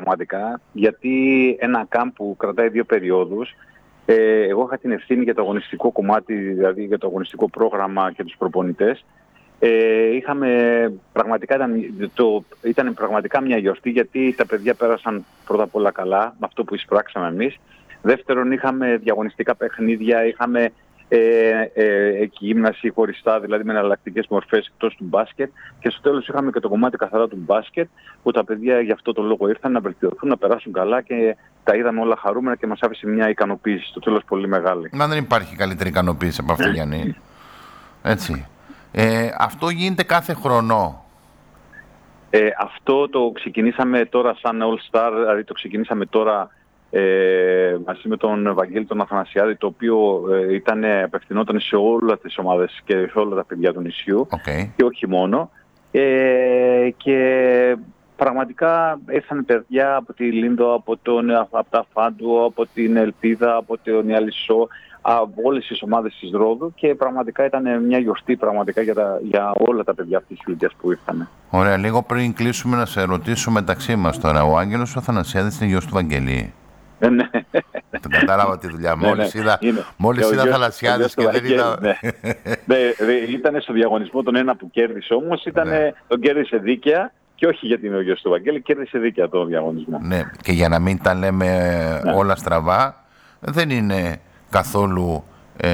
πραγματικά, γιατί ένα camp που κρατάει 2 περιόδους, εγώ είχα την ευθύνη για το αγωνιστικό κομμάτι, δηλαδή για το αγωνιστικό πρόγραμμα και τους προπονητές. Ήταν πραγματικά μια γιορτή, γιατί τα παιδιά πέρασαν πρώτα απ' όλα καλά με αυτό που εισπράξαμε εμείς. Δεύτερον, είχαμε διαγωνιστικά παιχνίδια, είχαμε γύμναση χωριστά, δηλαδή με εναλλακτικές μορφές εκτός του μπάσκετ, και στο τέλος είχαμε και το κομμάτι καθαρά του μπάσκετ, που τα παιδιά γι' αυτό το λόγο ήρθαν να βελτιωθούν, να περάσουν καλά, και τα είδαμε όλα χαρούμενα και μας άφησε μια ικανοποίηση στο τέλος πολύ μεγάλη. Μα δεν υπάρχει καλύτερη ικανοποίηση από αυτό, Γιάννη. Έτσι. Αυτό γίνεται κάθε χρόνο. Αυτό το ξεκινήσαμε τώρα σαν All Star, δηλαδή το ξεκινήσαμε τώρα μαζί με τον Βαγγέλη τον Αθανασιάδη, το οποίο απευθυνόταν σε όλες τις ομάδες και σε όλα τα παιδιά του νησιού, και όχι μόνο. Και πραγματικά ήρθαν παιδιά από τη Λίντο, από τα Φάντου, από την Ελπίδα, από τον Ιαλισσό, από όλες τις ομάδες της Ρόδου, και πραγματικά ήταν μια γιορτή πραγματικά για όλα τα παιδιά αυτής της ηλικίας που ήρθαν. Ωραία, λίγο πριν κλείσουμε να σε ρωτήσω μεταξύ μας τώρα, ο Άγγελος ο Αθανασιάδης είναι γιος του Βαγγελή? Ναι. Τον κατάλαβα τη δουλειά. Μόλις είδα Θαλασσιάδης και δεν είδα... Ήταν στο διαγωνισμό τον ένα που κέρδισε, όμως τον κέρδισε δίκαια, και όχι γιατί είναι ο γιος του Βαγγέλη, κέρδισε δίκαια τον διαγωνισμό. Ναι, και για να μην τα λέμε όλα στραβά, δεν είναι καθόλου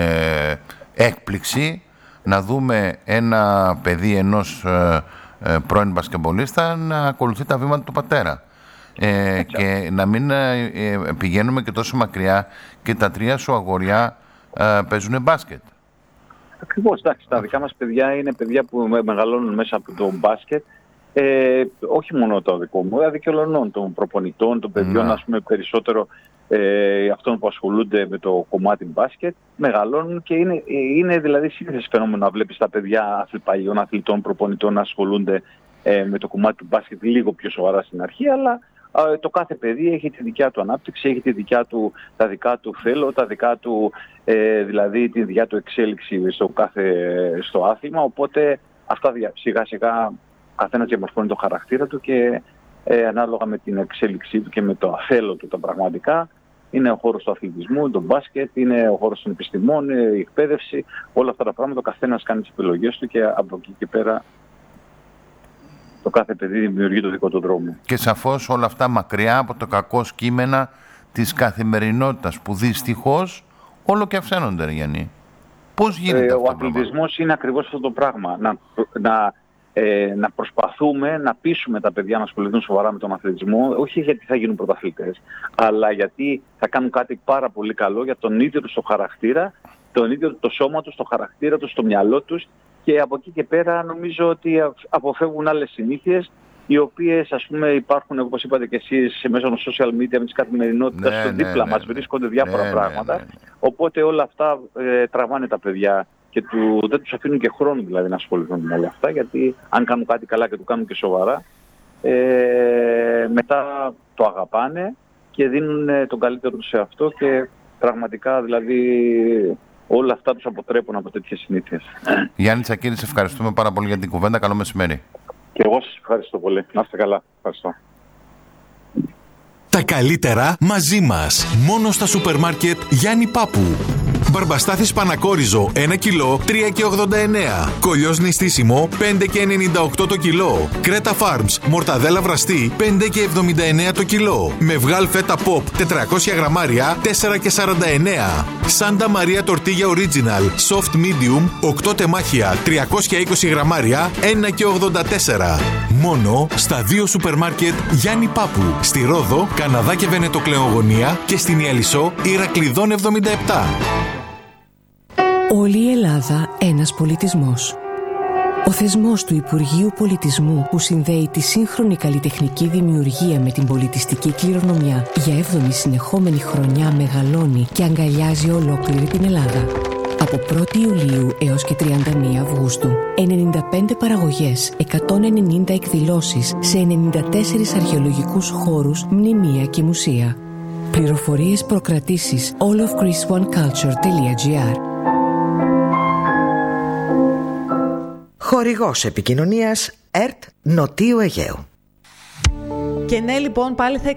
έκπληξη να δούμε ένα παιδί ενός πρώην μπασκετμπολίστα να ακολουθεί τα βήματα του πατέρα. Και να μην πηγαίνουμε και τόσο μακριά, και τα 3 σου αγοριά παίζουν μπάσκετ. Ακριβώς, εντάξει, τα δικά μας παιδιά είναι παιδιά που μεγαλώνουν μέσα από το μπάσκετ, όχι μόνο το δικό μου, δηλαδή και όλων των προπονητών, των παιδιών, ας πούμε, περισσότερο αυτών που ασχολούνται με το κομμάτι μπάσκετ, μεγαλώνουν, και είναι δηλαδή σύνθεση φαινόμενο να βλέπεις τα παιδιά παλιών αθλητών, προπονητών να ασχολούνται με το κομμάτι του μπάσκετ λίγο πιο σοβαρά στην αρχή, αλλά το κάθε παιδί έχει τη δικιά του ανάπτυξη, έχει τα δικά του θέλω, τα δικά του, δηλαδή τη δικιά του εξέλιξη στο άθλημα, οπότε αυτά σιγά σιγά καθένας διαμορφώνει το χαρακτήρα του, και ανάλογα με την εξέλιξή του και με το θέλω του τα πραγματικά, είναι ο χώρος του αθλητισμού, το μπάσκετ, είναι ο χώρος των επιστημών, η εκπαίδευση, όλα αυτά τα πράγματα, ο καθένας κάνει τις επιλογές του, και από εκεί και πέρα το κάθε παιδί δημιουργεί το δικό του δρόμο. Και σαφώς όλα αυτά μακριά από το κακό κείμενα της καθημερινότητας που δυστυχώς όλο και αυξάνονται, Γιάννη. Πώς γίνεται αυτό? Ο αθλητισμός είναι ακριβώς αυτό το πράγμα. Να προσπαθούμε να πείσουμε τα παιδιά να ασχοληθούν σοβαρά με τον αθλητισμό, όχι γιατί θα γίνουν πρωταθλητές, αλλά γιατί θα κάνουν κάτι πάρα πολύ καλό για τον ίδιο τους το χαρακτήρα, τον ίδιο το σώμα τους, το χαρακτήρα τους, το μυαλό τους, και από εκεί και πέρα νομίζω ότι αποφεύγουν άλλες συνήθειες, οι οποίες, ας πούμε, υπάρχουν, όπως είπατε και εσείς, μέσα στο social media, με τις καθημερινότητες, στο δίπλα μας βρίσκονται διάφορα πράγματα, οπότε όλα αυτά τραβάνε τα παιδιά, και δεν τους αφήνουν και χρόνο δηλαδή να ασχοληθούν με όλα αυτά, γιατί αν κάνουν κάτι καλά και το κάνουν και σοβαρά, μετά το αγαπάνε και δίνουν τον καλύτερο τους σε αυτό, και πραγματικά δηλαδή όλα αυτά τους αποτρέπουν από τέτοιες συνήθειες. Γιάννη Τσακίρη, σε ευχαριστούμε πάρα πολύ για την κουβέντα. Καλό μεσημέρι. Και εγώ σας ευχαριστώ πολύ. Να είστε καλά. Ευχαριστώ. Τα καλύτερα μαζί μας. Μόνο στα σούπερ μάρκετ Γιάννη Πάπου. Μπαρμπαστάθης Πανακόριζο 1 κιλό 3,89. Κολλιός νηστίσιμο 5,98 το κιλό. Κρέτα Farms μορταδέλα βραστή 5,79 το κιλό. Με βγάλ φέτα pop 400 γραμμάρια 4,49. Σάντα Μαρία τορτίγια original soft medium 8 τεμάχια 320 γραμμάρια 1,84. Μόνο στα 2 σούπερ μάρκετ Γιάννη Πάπου. Στη Ρόδο, Καναδά και Βενετοκλεογωνία, και στην Ιαλισσό Ηρακλειδών 77. Όλη η Ελλάδα ένας πολιτισμός. Ο θεσμός του Υπουργείου Πολιτισμού, που συνδέει τη σύγχρονη καλλιτεχνική δημιουργία με την πολιτιστική κληρονομιά, για 7η συνεχόμενη χρονιά μεγαλώνει και αγκαλιάζει ολόκληρη την Ελλάδα. Από 1η Ιουλίου έως και 31 Αυγούστου, 95 παραγωγές, 190 εκδηλώσεις σε 94 αρχαιολογικούς χώρους, μνημεία και μουσεία. Πληροφορίες, προκρατήσεις allofchristoneculture.gr. Χορηγός επικοινωνίας ΕΡΤ Νοτίου Αιγαίου. Και ναι, λοιπόν, πάλι θα